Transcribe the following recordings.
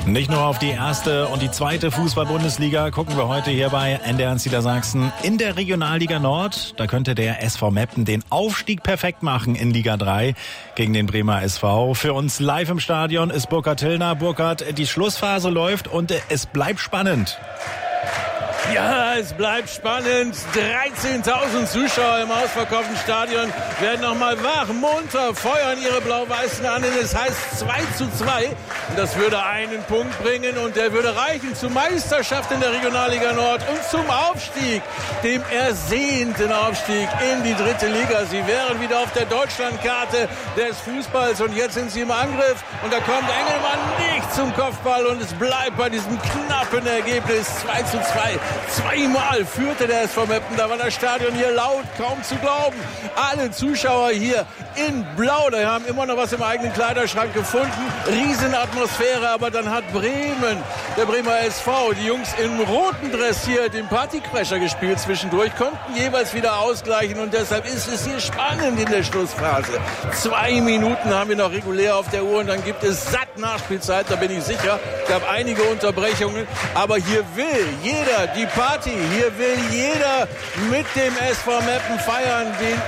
Nicht nur auf die erste und die zweite Fußball-Bundesliga gucken wir heute hier bei NDR Niedersachsen in der Regionalliga Nord. Da könnte der SV Meppen den Aufstieg perfekt machen in Liga 3 gegen den Bremer SV. Für uns live im Stadion ist Burkhard Tillner. Burkhard, die Schlussphase läuft und es bleibt spannend. Ja, es bleibt spannend. 13.000 Zuschauer im ausverkauften Stadion werden nochmal wach, munter, feuern ihre Blau-Weißen an. Und es heißt 2:2. Das würde einen Punkt bringen und der würde reichen zur Meisterschaft in der Regionalliga Nord und zum Aufstieg, dem ersehnten Aufstieg in die 3. Liga. Sie wären wieder auf der Deutschlandkarte des Fußballs und jetzt sind sie im Angriff. Und da kommt Engelmann nicht zum Kopfball und es bleibt bei diesem knappen Ergebnis 2:2. Zweimal führte der SV Meppen, da war das Stadion hier laut, kaum zu glauben. Alle Zuschauer hier in Blau, die haben immer noch was im eigenen Kleiderschrank gefunden. Riesenatmosphäre, aber dann hat Bremen, der Bremer SV, die Jungs im roten Dress hier den Partycrasher gespielt zwischendurch, konnten jeweils wieder ausgleichen und deshalb ist es hier spannend in der Schlussphase. 2 Minuten haben wir noch regulär auf der Uhr und dann gibt es satt Nachspielzeit, da bin ich sicher. Es gab einige Unterbrechungen, aber hier will jeder die Party. Hier will jeder mit dem SV Meppen feiern,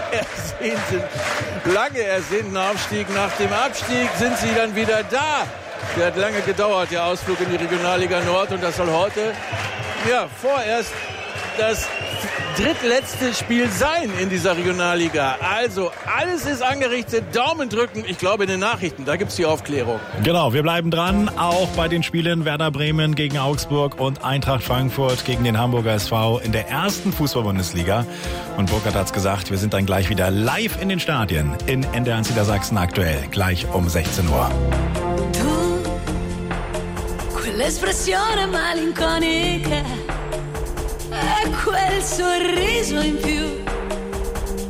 den lange ersehnten Aufstieg. Nach dem Abstieg sind sie dann wieder da. Der hat lange gedauert, der Ausflug in die Regionalliga Nord und das soll heute vorerst das drittletzte Spiel sein in dieser Regionalliga. Also alles ist angerichtet, Daumen drücken. Ich glaube in den Nachrichten, da gibt es die Aufklärung. Genau, wir bleiben dran, auch bei den Spielen Werder Bremen gegen Augsburg und Eintracht Frankfurt gegen den Hamburger SV in der ersten Fußball-Bundesliga. Und Burkhard hat's gesagt, wir sind dann gleich wieder live in den Stadien in NDR Niedersachsen aktuell, gleich um 16 Uhr. Tu, quell'espressione malinconica e quel sorriso in più